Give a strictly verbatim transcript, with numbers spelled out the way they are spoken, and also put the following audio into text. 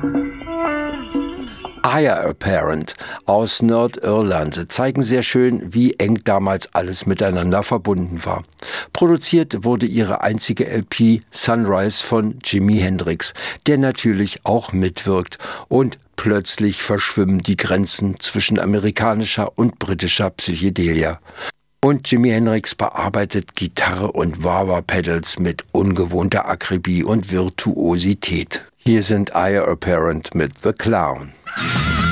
Heir Apparent aus Nordirland zeigen sehr schön, wie eng damals alles miteinander verbunden war. Produziert wurde ihre einzige L P Sunrise von Jimi Hendrix, der natürlich auch mitwirkt, und plötzlich verschwimmen die Grenzen zwischen amerikanischer und britischer Psychedelia. Und Jimi Hendrix bearbeitet Gitarre und Wah-Wah-Pedals mit ungewohnter Akribie und Virtuosität. Hier sind Heir Apparent mit The Clown.